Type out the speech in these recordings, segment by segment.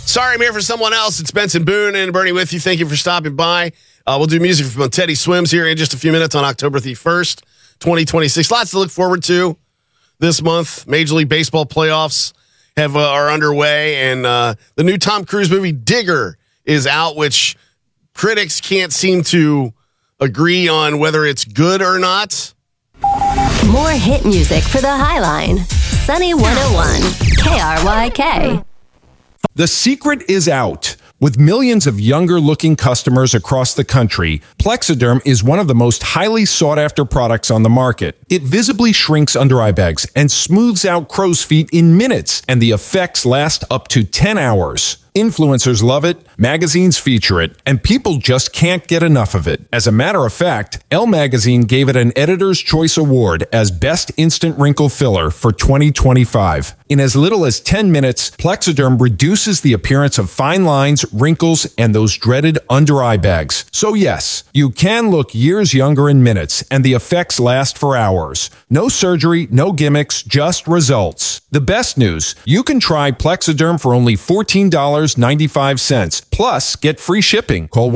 Sorry, I'm here for someone else. It's Benson Boone and Bernie with you. Thank you for stopping by. We'll do music from Teddy Swims here in just a few minutes on October the 1st, 2026. Lots to look forward to this month. Major League Baseball playoffs are underway, and the new Tom Cruise movie Digger is out, which critics can't seem to agree on whether it's good or not. More hit music for the Highline. Sunny 101, KRYK. The secret is out. With millions of younger-looking customers across the country, Plexiderm is one of the most highly sought-after products on the market. It visibly shrinks under-eye bags and smooths out crow's feet in minutes, and the effects last up to 10 hours. Influencers love it, magazines feature it, and people just can't get enough of it. As a matter of fact, Elle Magazine gave it an Editor's Choice Award as Best Instant Wrinkle Filler for 2025. In as little as 10 minutes, Plexiderm reduces the appearance of fine lines, wrinkles, and those dreaded under-eye bags. So yes, you can look years younger in minutes, and the effects last for hours. No surgery, no gimmicks, just results. The best news, you can try Plexiderm for only $14.95. Plus, get free shipping. Call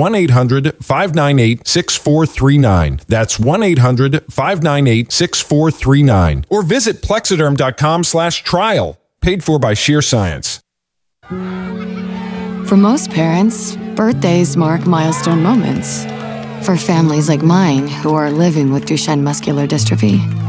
1-800-598-6439. That's 1-800-598-6439. Or visit Plexiderm.com/trial. Paid for by Sheer Science. For most parents, birthdays mark milestone moments. For families like mine who are living with Duchenne muscular dystrophy,